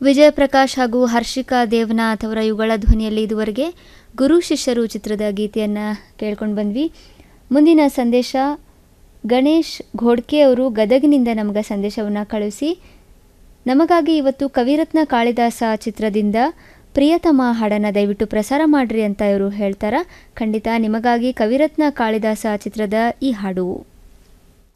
ವಿಜಯ ಪ್ರಕಾಶ್ ಹಾಗೂ ಹರ್ಷಿಕಾ ದೇವನಾಥ್ ಅವರ ಯುಗಳ ಧ್ವನಿಯಲ್ಲಿ ಇದುವರೆಗೆ ಗುರು ಶಿಷ್ಯರು ಚಿತ್ರದ ಗೀತೆಯನ್ನು ಕೇಳ್ಕೊಂಡು ಬಂದ್ವಿ. ಮುಂದಿನ ಸಂದೇಶ ಗಣೇಶ್ ಘೋಡ್ಕೆ ಅವರು ಗದಗಿನಿಂದ ನಮಗೆ ಸಂದೇಶವನ್ನು ಕಳುಹಿಸಿ, ನಮಗಾಗಿ ಇವತ್ತು ಕವಿರತ್ನ ಕಾಳಿದಾಸ ಚಿತ್ರದಿಂದ ಪ್ರಿಯತಮ ಹಾಡನ್ನು ದಯವಿಟ್ಟು ಪ್ರಸಾರ ಮಾಡಿರಿ ಅಂತ ಇವರು ಹೇಳ್ತಾರೆ. ಖಂಡಿತ ನಿಮಗಾಗಿ ಕವಿರತ್ನ ಕಾಳಿದಾಸ ಚಿತ್ರದ ಈ ಹಾಡು.